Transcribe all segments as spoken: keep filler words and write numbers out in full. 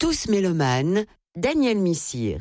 Tous mélomanes, Daniel Missire.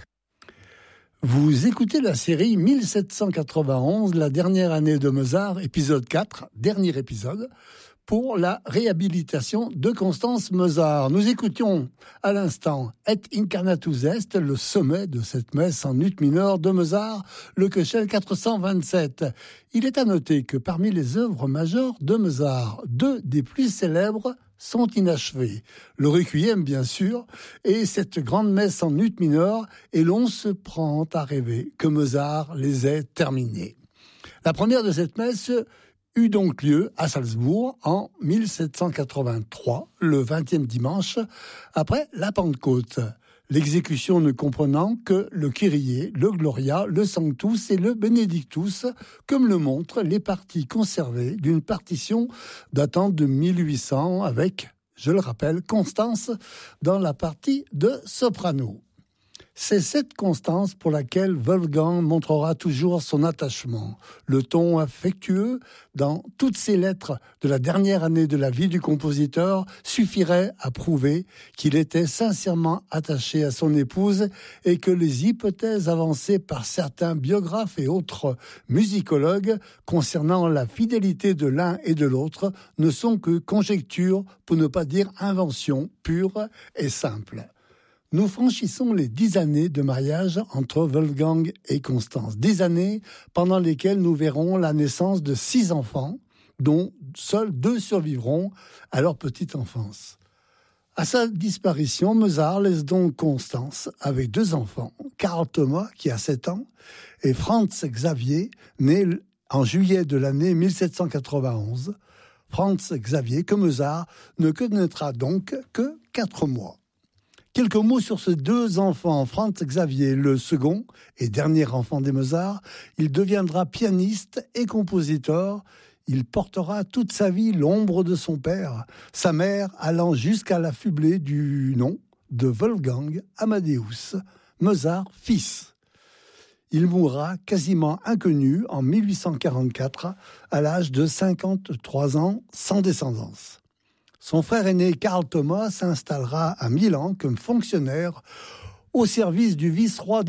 Vous écoutez la série mille sept cent quatre-vingt-onze, la dernière année de Mozart, épisode quatre, dernier épisode, pour la réhabilitation de Constance Mozart. Nous écoutions à l'instant Et Incarnatus Est, le sommet de cette messe en ut mineur de Mozart, le Köchel quatre cent vingt-sept. Il est à noter que parmi les œuvres majeures de Mozart, deux des plus célèbres sont inachevés. Le Requiem, bien sûr, et cette grande messe en ut mineur, et l'on se prend à rêver que Mozart les ait terminés. La première de cette messe eut donc lieu à Salzbourg en mille sept cent quatre-vingt-trois, le vingtième dimanche, après la Pentecôte. L'exécution ne comprenant que le Kyrie, le Gloria, le Sanctus et le Benedictus, comme le montrent les parties conservées d'une partition datant de mille huit cents avec, je le rappelle, Constance dans la partie de soprano. C'est cette Constance pour laquelle Wolfgang montrera toujours son attachement. Le ton affectueux dans toutes ses lettres de la dernière année de la vie du compositeur suffirait à prouver qu'il était sincèrement attaché à son épouse et que les hypothèses avancées par certains biographes et autres musicologues concernant la fidélité de l'un et de l'autre ne sont que conjectures, pour ne pas dire inventions pures et simples. Nous franchissons les dix années de mariage entre Wolfgang et Constance. Dix années pendant lesquelles nous verrons la naissance de six enfants, dont seuls deux survivront à leur petite enfance. À sa disparition, Mozart laisse donc Constance avec deux enfants, Carl Thomas, qui a sept ans, et Franz Xavier, né en juillet de l'année mille sept cent quatre-vingt-onze. Franz Xavier, que Mozart ne connaîtra donc que quatre mois. Quelques mots sur ces deux enfants. Franz Xavier, le second et dernier enfant des Mozart, il deviendra pianiste et compositeur. Il portera toute sa vie l'ombre de son père, sa mère allant jusqu'à l'affubler du nom de Wolfgang Amadeus, Mozart fils. Il mourra quasiment inconnu en mille huit cent quarante-quatre, à l'âge de cinquante-trois ans, sans descendance. Son frère aîné Carl Thomas s'installera à Milan comme fonctionnaire au service du vice-roi